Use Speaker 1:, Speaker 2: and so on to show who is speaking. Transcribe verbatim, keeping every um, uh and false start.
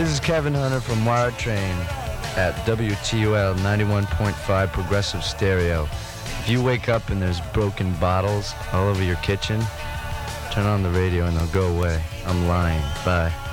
Speaker 1: This is Kevin Hunter from Wired Train at W T U L ninety-one point five Progressive Stereo. If you wake up and there's broken bottles all over your kitchen, turn on the radio and they'll go away. I'm lying. Bye.